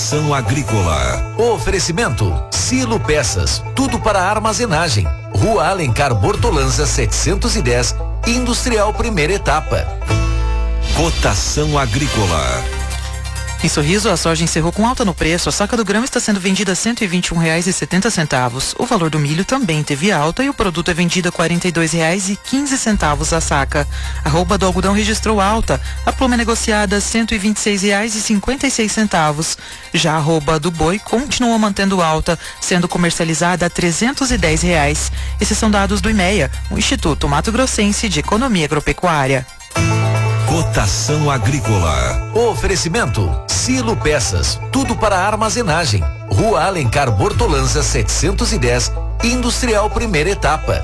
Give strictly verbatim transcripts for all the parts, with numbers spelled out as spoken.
Cotação agrícola. Oferecimento Silo Peças, tudo para armazenagem. Rua Alencar Bortolanza setecentos e dez, Industrial primeira etapa. Cotação agrícola. Em Sorriso, a soja encerrou com alta no preço. A saca do grão está sendo vendida a cento e vinte e um reais e setenta centavos. O valor do milho também teve alta e o produto é vendido a quarenta e dois reais e quinze centavos a saca. A arroba do algodão registrou alta. A pluma é negociada a cento e vinte e seis reais e cinquenta e seis centavos. Já a arroba do boi continua mantendo alta, sendo comercializada a trezentos e dez reais. Esses são dados do IMEA, o Instituto Mato Grossense de Economia Agropecuária. Cotação agrícola. Oferecimento Silo Peças, tudo para armazenagem. Rua Alencar Bortolanza setecentos e dez, Industrial primeira etapa.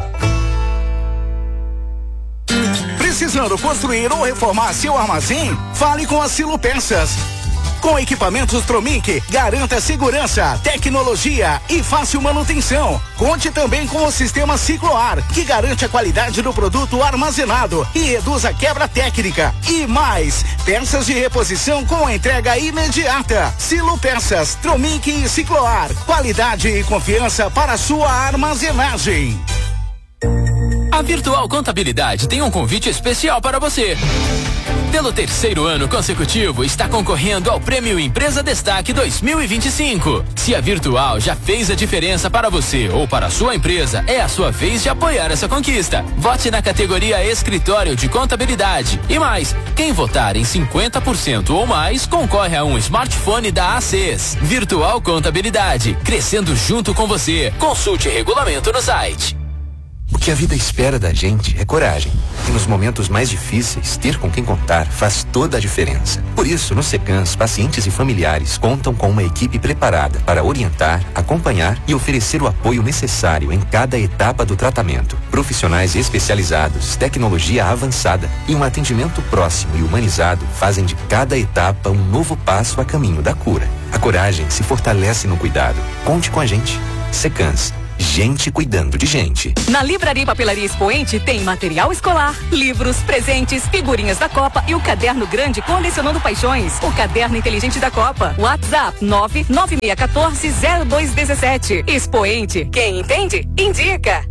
Precisando construir ou reformar seu armazém? Fale com a Silo Peças. Com equipamentos Tromic, garanta segurança, tecnologia e fácil manutenção. Conte também com o sistema Cicloar, que garante a qualidade do produto armazenado e reduz a quebra técnica. E mais, peças de reposição com entrega imediata. Silo Peças, Tromic e Cicloar. Qualidade e confiança para sua armazenagem. A Virtual Contabilidade tem um convite especial para você. Pelo terceiro ano consecutivo, está concorrendo ao Prêmio Empresa Destaque dois mil e vinte e cinco. Se a Virtual já fez a diferença para você ou para a sua empresa, é a sua vez de apoiar essa conquista. Vote na categoria Escritório de Contabilidade. E mais, quem votar em cinquenta por cento ou mais, concorre a um smartphone da A C E S. Virtual Contabilidade, crescendo junto com você. Consulte regulamento no site. O que a vida espera da gente é coragem. E nos momentos mais difíceis, ter com quem contar faz toda a diferença. Por isso, no Secans, pacientes e familiares contam com uma equipe preparada para orientar, acompanhar e oferecer o apoio necessário em cada etapa do tratamento. Profissionais especializados, tecnologia avançada e um atendimento próximo e humanizado fazem de cada etapa um novo passo a caminho da cura. A coragem se fortalece no cuidado. Conte com a gente. Secans. Gente cuidando de gente. Na Livraria e Papelaria Expoente tem material escolar, livros, presentes, figurinhas da Copa e o caderno grande Colecionando Paixões. O caderno inteligente da Copa. WhatsApp nove nove seis um quatro zero dois um sete. Expoente. Quem entende, indica.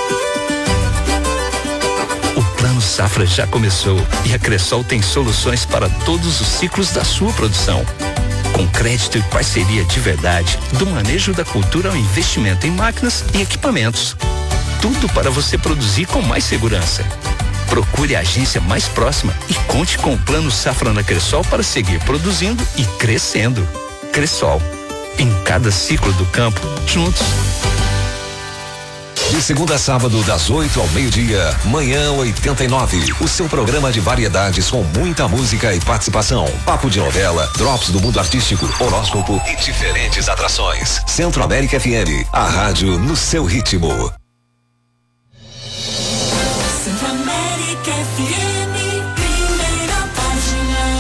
O Plano Safra já começou e a Cressol tem soluções para todos os ciclos da sua produção. Com crédito e parceria de verdade, do manejo da cultura ao investimento em máquinas e equipamentos. Tudo para você produzir com mais segurança. Procure a agência mais próxima e conte com o Plano Safra na Cressol para seguir produzindo e crescendo. Cressol, em cada ciclo do campo, juntos. De segunda a sábado, das oito ao meio-dia, Manhã oitenta e nove. O seu programa de variedades com muita música e participação. Papo de novela, drops do mundo artístico, horóscopo e diferentes atrações. Centro América F M, a rádio no seu ritmo. Centro América F M, primeira página.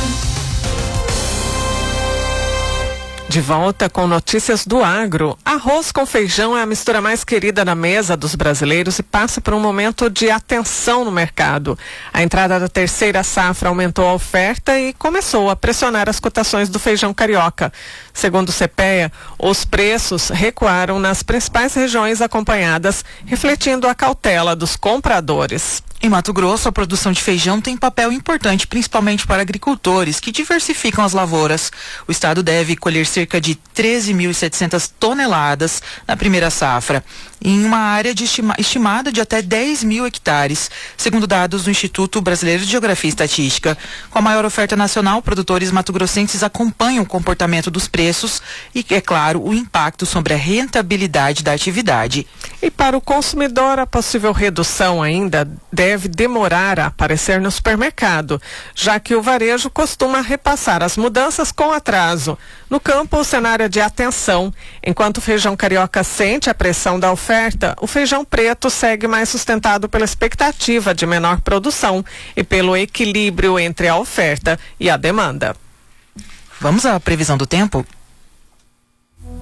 De volta com notícias do agro. Arroz com feijão é a mistura mais querida na mesa dos brasileiros e passa por um momento de atenção no mercado. A entrada da terceira safra aumentou a oferta e começou a pressionar as cotações do feijão carioca. Segundo o CEPEA, os preços recuaram nas principais regiões acompanhadas, refletindo a cautela dos compradores. Em Mato Grosso, a produção de feijão tem papel importante, principalmente para agricultores que diversificam as lavouras. O estado deve colher cerca de treze mil e setecentas toneladas na primeira safra, em uma área de estima, estimada de até dez mil hectares, segundo dados do Instituto Brasileiro de Geografia e Estatística. Com a maior oferta nacional, produtores mato-grossenses acompanham o comportamento dos preços e, é claro, o impacto sobre a rentabilidade da atividade. E para o consumidor, a possível redução ainda deve demorar a aparecer no supermercado, já que o varejo costuma repassar as mudanças com atraso. No campo, o cenário é de atenção. Enquanto o feijão carioca sente a pressão da oferta, o feijão preto segue mais sustentado pela expectativa de menor produção e pelo equilíbrio entre a oferta e a demanda. Vamos à previsão do tempo?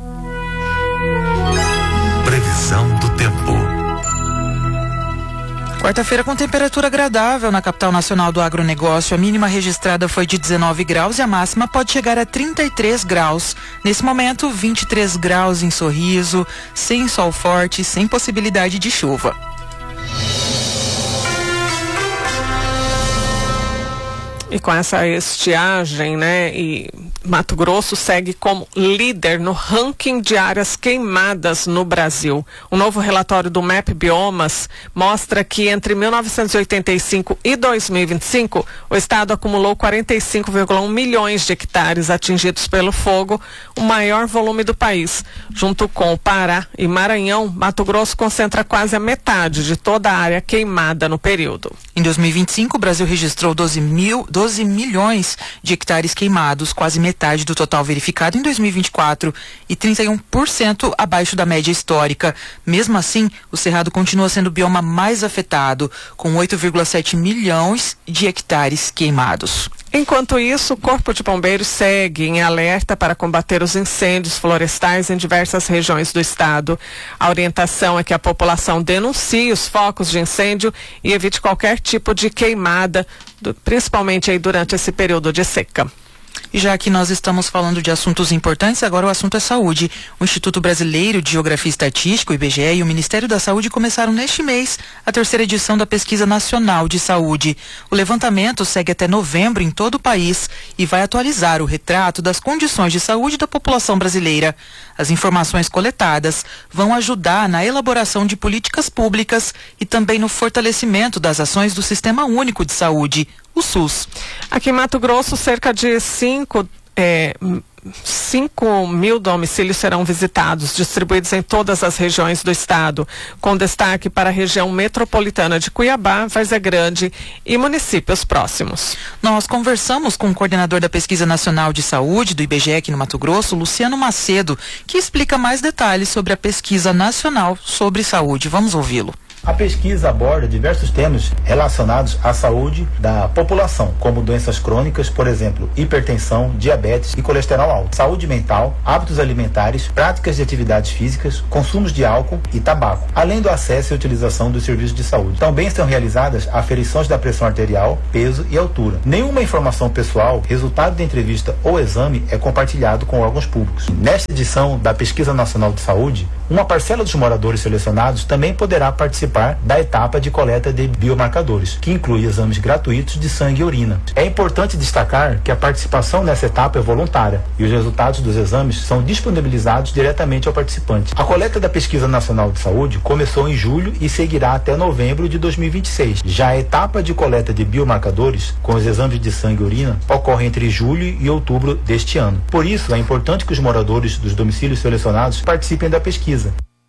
Previsão do tempo. Quarta-feira com temperatura agradável na capital nacional do agronegócio. A mínima registrada foi de dezenove graus e a máxima pode chegar a trinta e três graus. Nesse momento, vinte e três graus em Sorriso, sem sol forte, sem possibilidade de chuva. E com essa estiagem, né, e Mato Grosso segue como líder no ranking de áreas queimadas no Brasil. Um novo relatório do M A P Biomas mostra que entre mil novecentos e oitenta e cinco e dois mil e vinte e cinco, o estado acumulou quarenta e cinco vírgula um milhões de hectares atingidos pelo fogo, o maior volume do país. Junto com o Pará e Maranhão, Mato Grosso concentra quase a metade de toda a área queimada no período. Em dois mil e vinte e cinco, o Brasil registrou doze milhões de hectares queimados, quase metade do total verificado em dois mil e vinte e quatro e trinta e um por cento abaixo da média histórica. Mesmo assim, o Cerrado continua sendo o bioma mais afetado, com oito vírgula sete milhões de hectares queimados. Enquanto isso, o Corpo de Bombeiros segue em alerta para combater os incêndios florestais em diversas regiões do estado. A orientação é que a população denuncie os focos de incêndio e evite qualquer tipo de queimada, principalmente aí durante esse período de seca. E já que nós estamos falando de assuntos importantes, agora o assunto é saúde. O Instituto Brasileiro de Geografia e Estatística, o I B G E, e o Ministério da Saúde começaram neste mês a terceira edição da Pesquisa Nacional de Saúde. O levantamento segue até novembro em todo o país e vai atualizar o retrato das condições de saúde da população brasileira. As informações coletadas vão ajudar na elaboração de políticas públicas e também no fortalecimento das ações do Sistema Único de Saúde, o SUS. Aqui em Mato Grosso, cerca de cinco, é, cinco mil domicílios serão visitados, distribuídos em todas as regiões do estado, com destaque para a região metropolitana de Cuiabá, Várzea Grande e municípios próximos. Nós conversamos com o coordenador da Pesquisa Nacional de Saúde do I B G E aqui no Mato Grosso, Luciano Macedo, que explica mais detalhes sobre a Pesquisa Nacional sobre Saúde. Vamos ouvi-lo. A pesquisa aborda diversos temas relacionados à saúde da população, como doenças crônicas, por exemplo, hipertensão, diabetes e colesterol alto, saúde mental, hábitos alimentares, práticas de atividades físicas, consumos de álcool e tabaco, além do acesso e utilização dos serviços de saúde. Também são realizadas aferições da pressão arterial, peso e altura. Nenhuma informação pessoal, resultado da entrevista ou exame é compartilhado com órgãos públicos. Nesta edição da Pesquisa Nacional de Saúde, uma parcela dos moradores selecionados também poderá participar da etapa de coleta de biomarcadores, que inclui exames gratuitos de sangue e urina. É importante destacar que a participação nessa etapa é voluntária e os resultados dos exames são disponibilizados diretamente ao participante. A coleta da Pesquisa Nacional de Saúde começou em julho e seguirá até novembro de dois mil e vinte e seis. Já a etapa de coleta de biomarcadores, com os exames de sangue e urina, ocorre entre julho e outubro deste ano. Por isso, é importante que os moradores dos domicílios selecionados participem da pesquisa.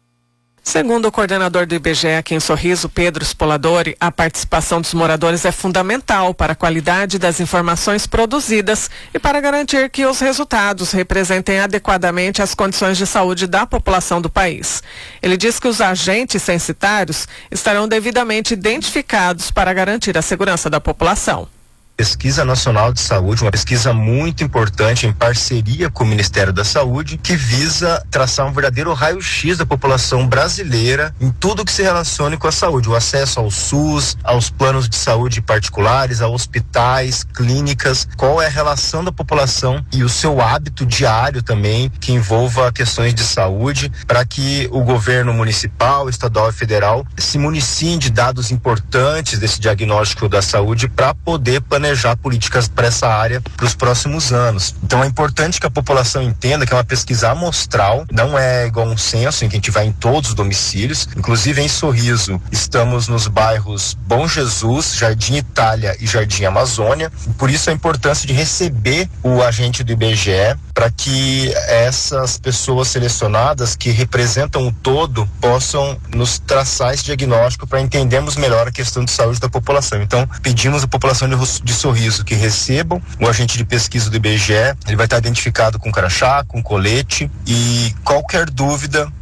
Segundo o coordenador do I B G E aqui em Sorriso, Pedro Spoladori, a participação dos moradores é fundamental para a qualidade das informações produzidas e para garantir que os resultados representem adequadamente as condições de saúde da população do país. Ele diz que os agentes censitários estarão devidamente identificados para garantir a segurança da população. Pesquisa Nacional de Saúde, uma pesquisa muito importante em parceria com o Ministério da Saúde, que visa traçar um verdadeiro raio-x da população brasileira em tudo que se relacione com a saúde, o acesso ao SUS, aos planos de saúde particulares, a hospitais, clínicas, qual é a relação da população e o seu hábito diário também, que envolva questões de saúde, para que o governo municipal, estadual e federal se municiem de dados importantes desse diagnóstico da saúde para poder planejar políticas para essa área para os próximos anos. Então é importante que a população entenda que é uma pesquisa amostral, não é igual um censo em que a gente vai em todos os domicílios. Inclusive em Sorriso estamos nos bairros Bom Jesus, Jardim Itália e Jardim Amazônia. Por isso a importância de receber o agente do I B G E para que essas pessoas selecionadas que representam o todo possam nos traçar esse diagnóstico para entendermos melhor a questão de saúde da população. Então pedimos à população de de Sorriso que recebam o agente de pesquisa do I B G E, ele vai estar identificado com crachá, com colete, e qualquer dúvida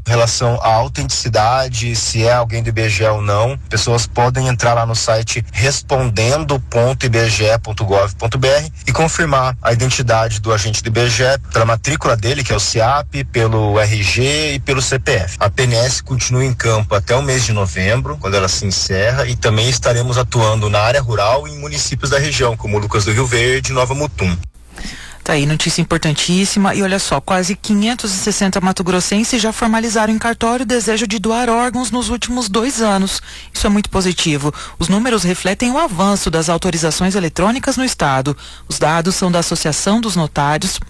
em relação à autenticidade, se é alguém do I B G E ou não, pessoas podem entrar lá no site respondendo ponto i b g e ponto gov ponto b r e confirmar a identidade do agente do I B G E pela matrícula dele, que é o C I A P, pelo R G e pelo C P F. A P N S continua em campo até o mês de novembro, quando ela se encerra, e também estaremos atuando na área rural e em municípios da região, como Lucas do Rio Verde e Nova Mutum. Tá aí, notícia importantíssima. E olha só, quase quinhentos e sessenta mato-grossenses já formalizaram em cartório o desejo de doar órgãos nos últimos dois anos. Isso é muito positivo. Os números refletem o avanço das autorizações eletrônicas no estado. Os dados são da Associação dos Notários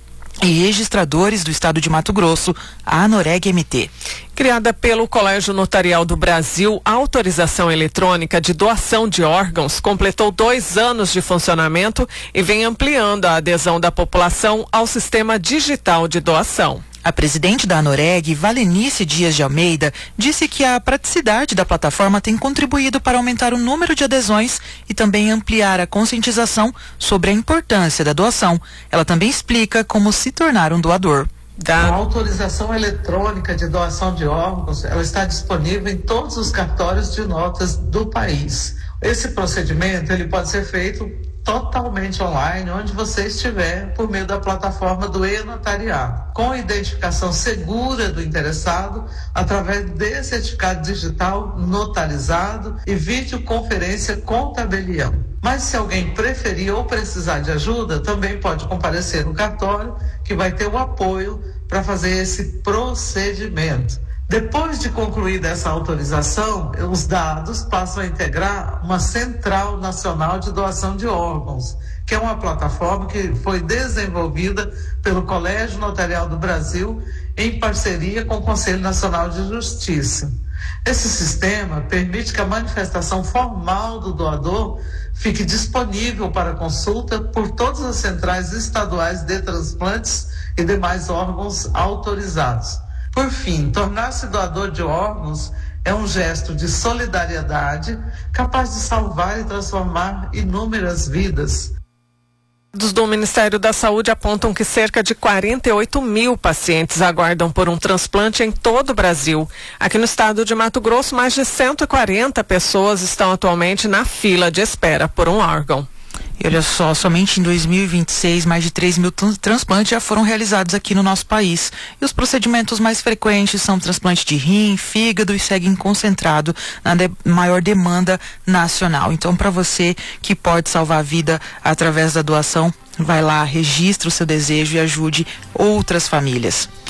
e Registradores do Estado de Mato Grosso, a ANOREG M T. Criada pelo Colégio Notarial do Brasil, a autorização eletrônica de doação de órgãos completou dois anos de funcionamento e vem ampliando a adesão da população ao sistema digital de doação. A presidente da ANOREG, Valenice Dias de Almeida, disse que a praticidade da plataforma tem contribuído para aumentar o número de adesões e também ampliar a conscientização sobre a importância da doação. Ela também explica como se tornar um doador. A autorização eletrônica de doação de órgãos, ela está disponível em todos os cartórios de notas do país. Esse procedimento ele pode ser feito totalmente online, onde você estiver, por meio da plataforma do e-notariado, com identificação segura do interessado, através de certificado digital notarizado e videoconferência com tabelião. Mas se alguém preferir ou precisar de ajuda, também pode comparecer no cartório, que vai ter o apoio para fazer esse procedimento. Depois de concluída essa autorização, os dados passam a integrar uma Central Nacional de Doação de Órgãos, que é uma plataforma que foi desenvolvida pelo Colégio Notarial do Brasil em parceria com o Conselho Nacional de Justiça. Esse sistema permite que a manifestação formal do doador fique disponível para consulta por todas as centrais estaduais de transplantes e demais órgãos autorizados. Por fim, tornar-se doador de órgãos é um gesto de solidariedade capaz de salvar e transformar inúmeras vidas. Dados do Ministério da Saúde apontam que cerca de quarenta e oito mil pacientes aguardam por um transplante em todo o Brasil. Aqui no estado de Mato Grosso, mais de cento e quarenta pessoas estão atualmente na fila de espera por um órgão. E olha só, somente em dois mil e vinte e seis, mais de três mil transplantes já foram realizados aqui no nosso país. E os procedimentos mais frequentes são transplante de rim, fígado e seguem concentrado na de maior demanda nacional. Então, para você que pode salvar a vida através da doação, vai lá, registre o seu desejo e ajude outras famílias.